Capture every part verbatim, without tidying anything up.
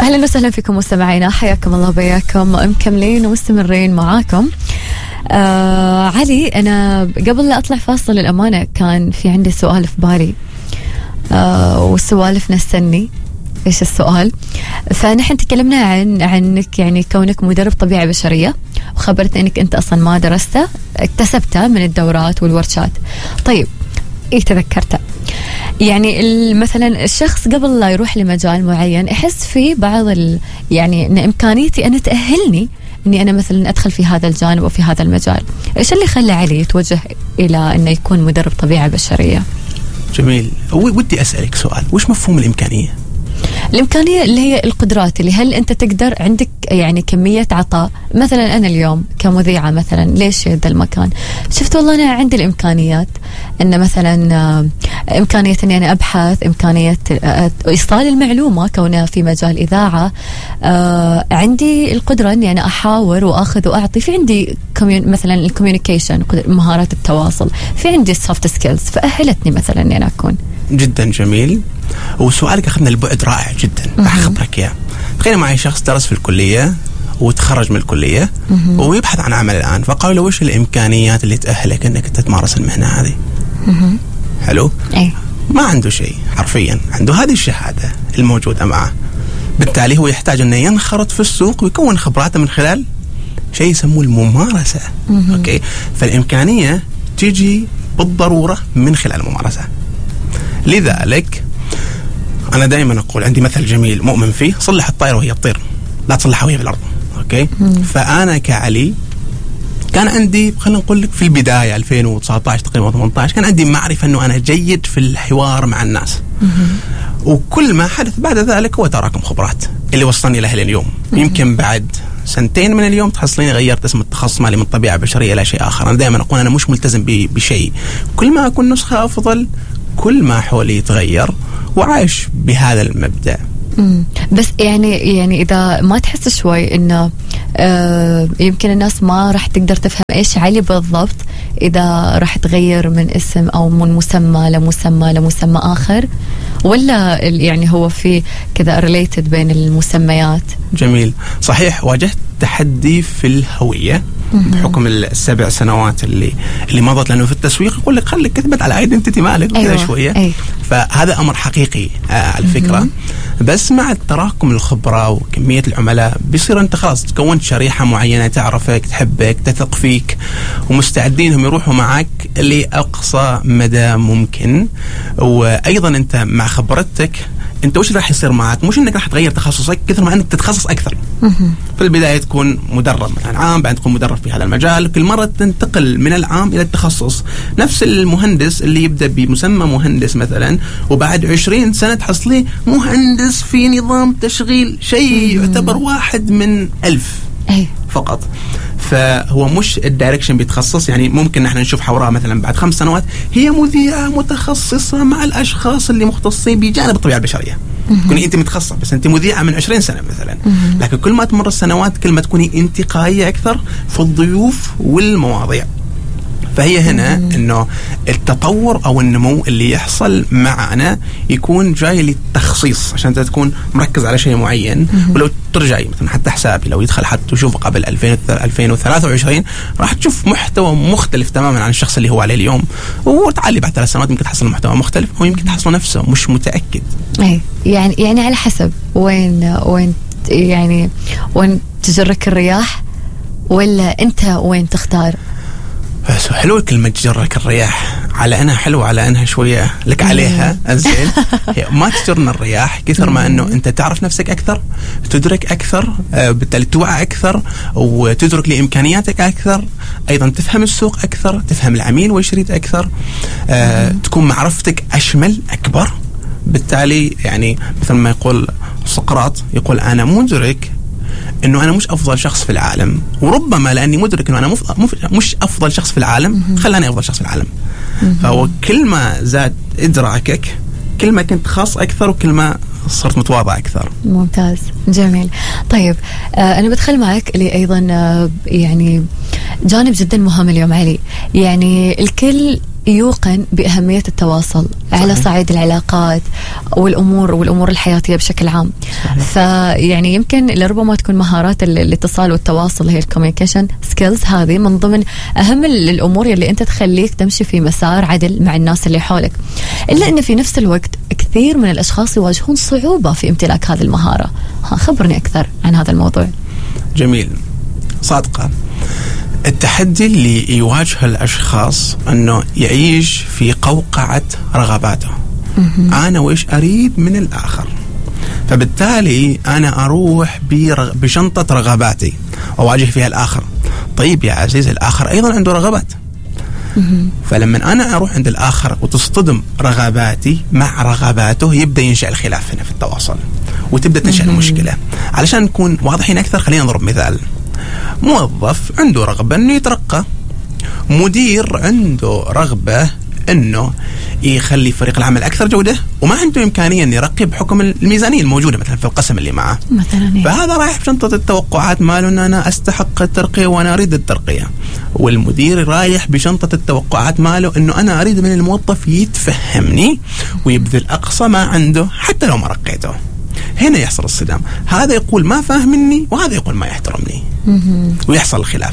أهلا وسهلا فيكم مستمعينا، حياكم الله بياكم، مكملين ومستمرين معاكم. آه علي، أنا قبل لا أطلع فاصل الأمانة كان في عندي سؤال في بالي، آه والسوالف نستني إيش السؤال. فنحن تكلمنا عن عنك يعني كونك مدرب طبيعة بشرية، وخبرت أنك أنت أصلا ما درسته، اكتسبته من الدورات والورشات. طيب إيه تذكرته؟ يعني مثلا الشخص قبل لا يروح لمجال معين يحس في بعض ال يعني إن إمكانيتي أنا تأهلني إني أنا مثلا أدخل في هذا الجانب أو في هذا المجال. إيش اللي خلى علي يتوجه إلى إنه يكون مدرب طبيعة بشرية؟ جميل. ودي أسألك سؤال، وش مفهوم الإمكانية؟ الإمكانية اللي هي القدرات، اللي هل أنت تقدر عندك يعني كمية عطاء. مثلا أنا اليوم كمذيعة مثلا ليش ذا المكان شفت والله أنا عندي الإمكانيات، أن مثلا إمكانية أني أنا أبحث، إمكانية إيصال المعلومة كونها في مجال إذاعة، عندي القدرة أني أنا أحاور وأخذ وأعطي، في عندي مثلا الكوميونيكيشن، مهارات التواصل، في عندي السوفت سكيلز، فأهلتني مثلا أني أنا أكون. جدا جميل. وسؤالك أخذنا البعد رائع جدا، راح أخبرك إياه. تخيل معي شخص درس في الكلية وتخرج من الكلية مه. ويبحث عن عمل الآن، فقالوا له وش الإمكانيات اللي تأهلك أنك تتمارس المهنة هذه؟ مه. حلو؟ أي. ما عنده شيء حرفيا، عنده هذه الشهادة الموجودة معه، بالتالي هو يحتاج أنه ينخرط في السوق ويكون خبراته من خلال شيء يسموه الممارسة. مه. أوكي؟ فالإمكانية تيجي بالضرورة من خلال الممارسة. لذلك أنا دائما أقول، عندي مثل جميل مؤمن فيه: صلح الطائرة وهي تطير، لا تصلحها وهي في الأرض. أوكي؟ مم. فأنا كعلي كان عندي، خلينا نقول لك في البداية ألفين وتسعة عشر تقريبا ثمانية عشر، كان عندي معرفة أنه أنا جيد في الحوار مع الناس. مم. وكل ما حدث بعد ذلك هو تراكم خبرات اللي وصلني له اليوم. مم. يمكن بعد سنتين من اليوم تحصليني غيرت اسم التخصص مالي من طبيعة بشرية إلى شيء آخر. أنا دائما أقول أنا مش ملتزم بشيء، كل ما أكون نسخة أفضل كل ما حولي يتغير، وعايش بهذا المبدأ. مم. بس يعني يعني إذا ما تحس شوي إنه آه يمكن الناس ما راح تقدر تفهم إيش علي بالضبط إذا راح تغير من اسم أو من مسمى لمسمى لمسمى آخر، ولا يعني هو في كذا related بين المسميات؟ جميل، صحيح. واجهت تحدي في الهوية بحكم السبع سنوات اللي اللي مضت، لأنه في التسويق يقول لك خليك كتبت على ايدنتيتي مالك. أيوة. كذا شوية. أيوة. فهذا أمر حقيقي آه على الفكرة. مم. بس مع التراكم الخبرة وكمية العملاء بيصير أنت خلاص تكونت شريحة معينة تعرفك، تحبك، تثق فيك، ومستعدينهم يروحوا معك لأقصى مدى ممكن. وأيضا أنت مع خبرتك انت وش راح يصير معك؟ مش انك راح تغير تخصصك كثر ما انك تتخصص اكثر. في البدايه تكون مدرب مثلا عام، بعد تكون مدرب في هذا المجال، كل مره تنتقل من العام الى التخصص. نفس المهندس اللي يبدا بمسمى مهندس مثلا، وبعد عشرين سنه تحصليه مهندس في نظام تشغيل، شيء يعتبر واحد من ألف أي. فقط. فهو مش الدايركشن بيتخصص. يعني ممكن نحن نشوف حوراء مثلا بعد خمس سنوات هي مذيعة متخصصة مع الأشخاص اللي مختصين بجانب الطبيعة البشرية. تكوني أنت متخصصة بس أنت مذيعة من عشرين سنة مثلا، لكن كل ما تمر السنوات كل ما تكوني انتقائية أكثر في الضيوف والمواضيع. فهي هنا انه التطور او النمو اللي يحصل معنا يكون جاي للتخصيص عشان انت تكون مركز على شيء معين. ولو ترجعي مثلا حتى حسابي لو يدخل حد تشوفه قبل ألفين وثلاثة وعشرين راح تشوف محتوى مختلف تماما عن الشخص اللي هو عليه اليوم، وتعالي بعد ثلاث سنوات يمكن تحصل محتوى مختلف او يمكن تحصل نفسه، مش متأكد. اي يعني يعني على حسب وين وين يعني وين تجرك الرياح، ولا انت وين تختار. بس حلوة كلمة تجرك الرياح، على أنها حلوة على أنها شوية لك عليها. أنزين ما تجرنا الرياح كثر ما أنه أنت تعرف نفسك أكثر، تدرك أكثر، بالتالي توعى أكثر وتدرك لإمكانياتك أكثر، أيضا تفهم السوق أكثر، تفهم العميل وش يريد أكثر، أه تكون معرفتك أشمل أكبر. بالتالي يعني مثل ما يقول سقراط، يقول أنا مدرك انه انا مش افضل شخص في العالم، وربما لاني مدرك انه انا مف... مف... مش افضل شخص في العالم خلاني افضل شخص في العالم. فهو كل ما زاد ادراكك كل ما كنت خاص اكثر وكل ما صرت متواضع اكثر. ممتاز، جميل. طيب آه انا بدخل معك اللي ايضا آه يعني جانب جدا مهم اليوم علي. يعني الكل يوقن بأهمية التواصل صحيح. على صعيد العلاقات والأمور والأمور الحياتية بشكل عام. صحيح. فيعني يمكن لربما تكون مهارات الاتصال والتواصل هي الكوميونيكيشن سكيلز، هذه من ضمن أهم الأمور اللي أنت تخليك تمشي في مسار عدل مع الناس اللي حولك. إلا أن في نفس الوقت كثير من الأشخاص يواجهون صعوبة في امتلاك هذه المهارة. ها خبرني أكثر عن هذا الموضوع. جميل. صادقة. التحدي اللي يواجه الأشخاص أنه يعيش في قوقعة رغباته. أنا وإيش أريد من الآخر، فبالتالي أنا أروح بشنطة رغباتي وأواجه فيها الآخر. طيب يا عزيز، الآخر أيضا عنده رغبات. فلما أنا أروح عند الآخر وتصطدم رغباتي مع رغباته، يبدأ ينشأ الخلاف هنا في التواصل وتبدأ تنشأ المشكلة. علشان نكون واضحين أكثر، خلينا نضرب مثال. موظف عنده رغبة أنه يترقى، مدير عنده رغبة أنه يخلي فريق العمل أكثر جودة، وما عنده إمكانية أن يرقي بحكم الميزانية الموجودة مثلا في القسم اللي معه مثلا. فهذا رايح بشنطة التوقعات ماله أن أنا أستحق الترقية وأنا أريد الترقية، والمدير رايح بشنطة التوقعات ماله أنه أنا أريد من الموظف يتفهمني ويبذل أقصى ما عنده حتى لو ما رقيته. هنا يحصل الصدام، هذا يقول ما فاهمني وهذا يقول ما يحترمني ويحصل الخلاف.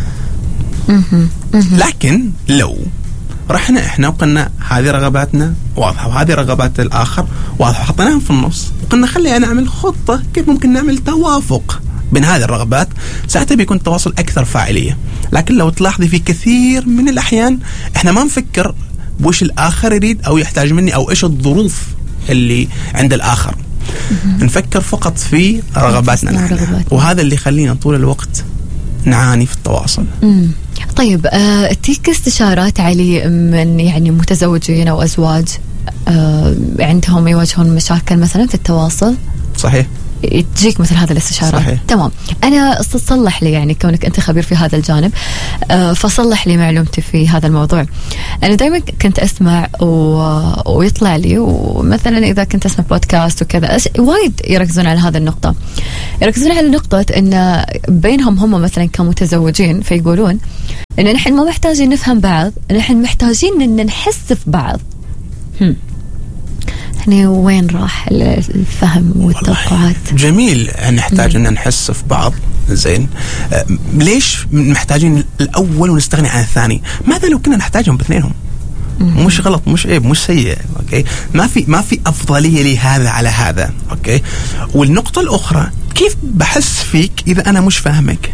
لكن لو رحنا احنا وقلنا هذه رغباتنا واضحة وهذه رغبات الآخر واضحة، حطيناهم في النص وقلنا خلينا نعمل خطة كيف ممكن نعمل توافق بين هذه الرغبات، ساعتها بيكون التواصل أكثر فاعلية. لكن لو تلاحظي في كثير من الأحيان احنا ما نفكر بوش الآخر يريد أو يحتاج مني أو إيش الظروف اللي عند الآخر، نفكر فقط في رغباتنا نحن، وهذا اللي يخلينا طول الوقت نعاني في التواصل. مم. طيب آه، تيك استشارات علي من يعني متزوجين أو أزواج آه، عندهم يواجهون مشاكل مثلا في التواصل؟ صحيح. تجيك مثل هذا الاستشارات. صحيح. تمام. أنا صلح لي يعني كونك أنت خبير في هذا الجانب، آه، فصلح لي معلومتي في هذا الموضوع. أنا دائما كنت أسمع و... ويطلع لي، ومثلا إذا كنت أسمع بودكاست وكذا أش... وايد يركزون على هذا النقطة، يركزون على نقطة إن بينهم هم مثلا كمتزوجين، فيقولون إن نحن ما محتاجين نفهم بعض، نحن محتاجين إن نحس في بعض. هم. يعني وين راح الفهم والتوقعات؟ جميل أن نحتاج أن نحس في بعض. زين، ليش محتاجين الأول ونستغني عن الثاني؟ ماذا لو كنا نحتاجهم باثنينهم؟ مش غلط، مش عيب، مش سيء. أوكي، ما في ما في أفضلية لهذا على هذا. أوكي. والنقطة الأخرى، كيف بحس فيك إذا أنا مش فاهمك؟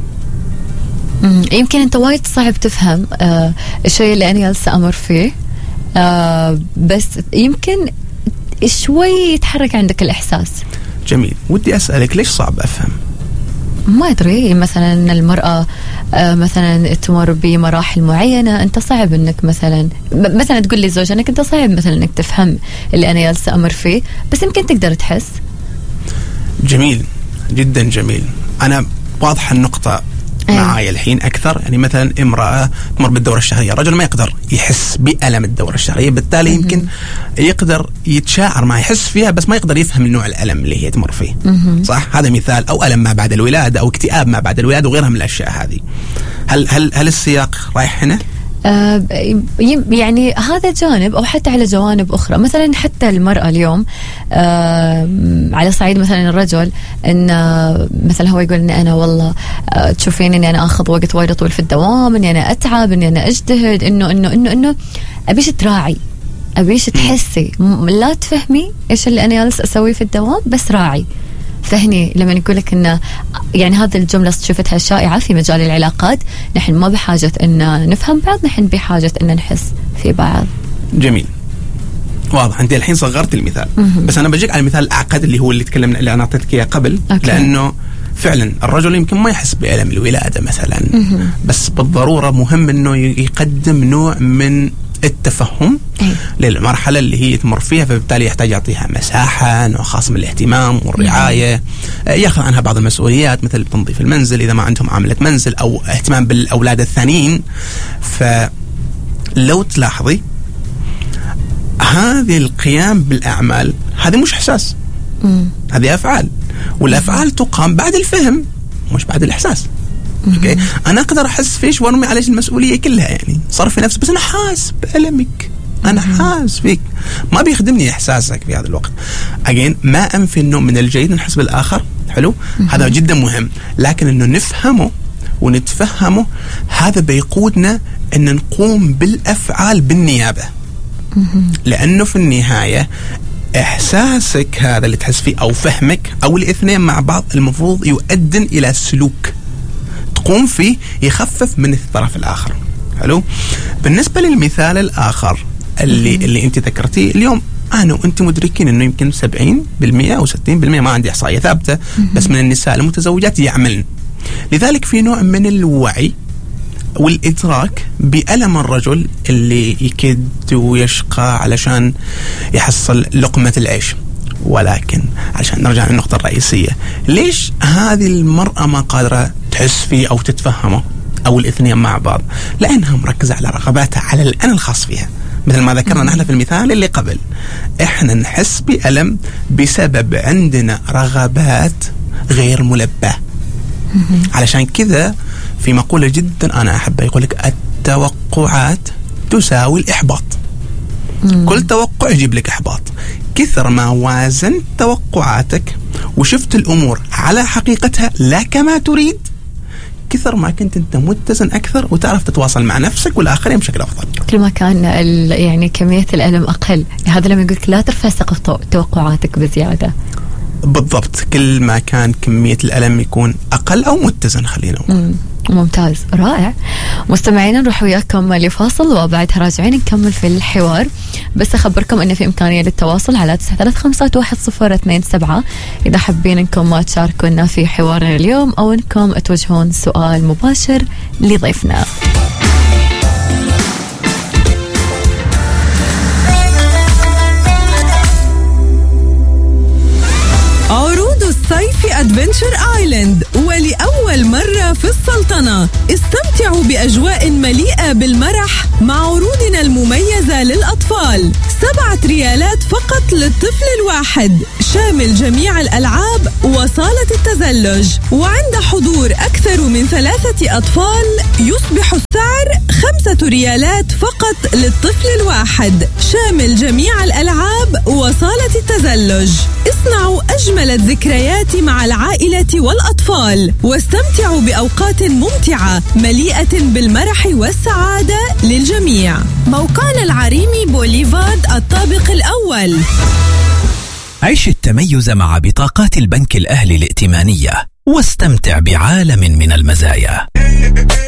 يمكن أنت وايد صعب تفهم آه الشيء اللي أنا جالسة أمر فيه، آه بس يمكن شوي يتحرك عندك الإحساس. جميل. ودي أسألك ليش صعب أفهم؟ ما أدري، مثلا المرأة آه مثلا تمر بمراحل معينة، أنت صعب أنك مثلا مثلا تقول لي زوج أنك أنت صعب مثلا أنك تفهم اللي أنا جالسة أمر فيه، بس يمكن تقدر تحس. جميل جدا جميل. أنا واضحة النقطة معايا الحين أكثر. يعني مثلا امرأة تمر بالدورة الشهرية، رجل ما يقدر يحس بألم الدورة الشهرية، بالتالي يمكن يقدر يتشاعر ما يحس فيها، بس ما يقدر يفهم النوع الألم اللي هي تمر فيه. صح؟ هذا مثال. أو ألم ما بعد الولادة، أو اكتئاب ما بعد الولادة، وغيرها من الأشياء هذه. هل هل هل السياق رايح هنا؟ آه يعني هذا جانب، أو حتى على جوانب أخرى. مثلا حتى المرأة اليوم آه على صعيد مثلا الرجل، إن مثلا هو يقول إن أنا والله آه تشوفين إني أنا أخذ وقت وايد طويل في الدوام، إني أنا أتعب، إني أنا أجتهد، إنه إنه إنه إنه أبيش تراعي، أبيش تحسي، لا تفهمي إيش اللي أنا جالس أسوي في الدوام، بس راعي. فهني لما نقول لك إن يعني هذه الجملة شفتها شائعة في مجال العلاقات، نحن ما بحاجة إن نفهم بعض، نحن بحاجة إن نحس في بعض. جميل، واضح. أنت الحين صغرت المثال، م-م. بس أنا بجيك على المثال الأعقد اللي هو اللي تكلمنا اللي أنا أعطيتك إياه قبل. أوكي. لأنه فعلا الرجل يمكن ما يحس بألم الولادة مثلا، م-م. بس بالضرورة مهم إنه يقدم نوع من التفهم أي. للمرحلة اللي هي تمر فيها، فبالتالي يحتاج يعطيها مساحة، نوع خاص من الاهتمام والرعاية، ياخذ عنها بعض المسؤوليات مثل تنظيف المنزل إذا ما عندهم عاملة منزل، أو اهتمام بالأولاد الثانيين. فلو تلاحظي هذه القيام بالأعمال هذه مش إحساس، هذه أفعال، والأفعال تقام بعد الفهم مش بعد الإحساس. اوكي انا اقدر احس فيش وارمي عليك المسؤوليه كلها، يعني صار في نفسي، بس انا حاس بألمك، انا حاس فيك، ما بيخدمني احساسك في هذا الوقت. اجين ما انفي انه من الجيد نحس بالاخر، حلو، هذا جدا مهم، لكن انه نفهمه ونتفهمه هذا بيقودنا ان نقوم بالافعال بالنيابه. لانه في النهايه احساسك هذا اللي تحس فيه او فهمك او الاثنين مع بعض المفروض يؤدن الى سلوك تقوم فيه يخفف من الطرف الاخر. حلو. بالنسبه للمثال الاخر اللي اللي انت ذكرتيه اليوم، انا وانت مدركين انه يمكن سبعين بالمئة او ستين بالمئة، ما عندي احصائيه ثابته، بس من النساء المتزوجات يعملن. لذلك في نوع من الوعي والإدراك بألم الرجل اللي يكد ويشقى علشان يحصل لقمة العيش. ولكن عشان نرجع للنقطة الرئيسية، ليش هذه المرأة ما قادرة تحس فيه أو تتفهمه أو الاثنين مع بعض؟ لأنها مركزة على رغباتها، على الأنا الخاص فيها. مثل ما ذكرنا نحن في المثال اللي قبل، إحنا نحس بألم بسبب عندنا رغبات غير ملبة. علشان كذا في مقولة جدا أنا أحبها، يقول لك التوقعات تساوي الإحباط. مم. كل توقع يجيب لك إحباط. كثر ما وازنت توقعاتك وشفت الأمور على حقيقتها لا كما تريد، كثر ما كنت أنت متزن أكثر وتعرف تتواصل مع نفسك والآخرين بشكل أفضل. كل ما كان يعني كمية الألم أقل، هذا لما يقولك لا ترفع سقف توقعاتك بزيادة. بالضبط، كل ما كان كمية الألم يكون أقل أو متزن. خلينا نقول ممتاز، رائع. مستمعينا نروح وياكم لفاصل وبعدها راجعين نكمل في الحوار. بس أخبركم أن في إمكانية للتواصل على تسعة ثلاثة خمسة واحد صفر اثنين سبعة إذا حابين أنكم ما تشاركونا في حوارنا اليوم أو أنكم توجهون سؤال مباشر لضيفنا. عروض الصيف في أدفنتشر آيلاند ولأول مرة في السلطنة. استمتعوا بأجواء مليئة بالمرح مع عروضنا المميزة للأطفال. سبعة ريالات فقط للطفل الواحد، شامل جميع الألعاب وصالة التزلج. وعند حضور أكثر من ثلاثة أطفال يصبح السعر خمسة ريالات فقط للطفل الواحد، شامل جميع الألعاب وصالة التزلج. اصنعوا أجمل الذكريات مع العائلة والأطفال واستمتعوا بأوقات ممتعة مليئة بالمرح والسعادة للجميع. موقعنا العريمي بوليفارد الطابق الأول. عيش التميز مع بطاقات البنك الأهلي الائتمانية واستمتع بعالم من المزايا.